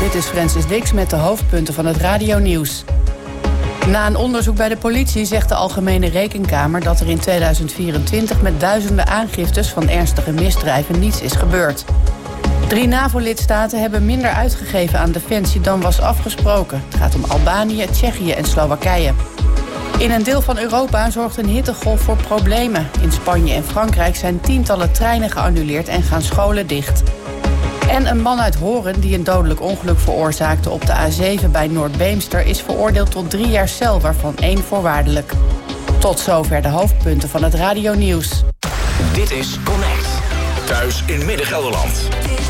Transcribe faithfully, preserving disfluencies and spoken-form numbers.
Dit is Francis Dix met de hoofdpunten van het radionieuws. Na een onderzoek bij de politie zegt de Algemene Rekenkamer dat er in tweeduizend vierentwintig met duizenden aangiftes van ernstige misdrijven niets is gebeurd. Drie NAVO-lidstaten hebben minder uitgegeven aan defensie dan was afgesproken. Het gaat om Albanië, Tsjechië en Slowakije. In een deel van Europa zorgt een hittegolf voor problemen. In Spanje en Frankrijk zijn tientallen treinen geannuleerd en gaan scholen dicht. En een man uit Horen die een dodelijk ongeluk veroorzaakte op de A zeven bij Noordbeemster is veroordeeld tot drie jaar cel, waarvan één voorwaardelijk. Tot zover de hoofdpunten van het radionieuws. Dit is Connect. Thuis in Midden-Gelderland.